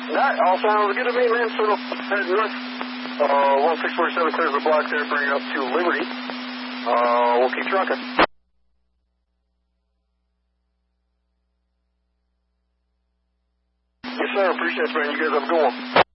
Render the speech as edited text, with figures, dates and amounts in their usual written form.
That all sounds good to me, man. So head north. 1647 clears the block there, bring it up to Liberty. We'll keep trucking. Yes, sir. Appreciate it, man. You guys have a good one.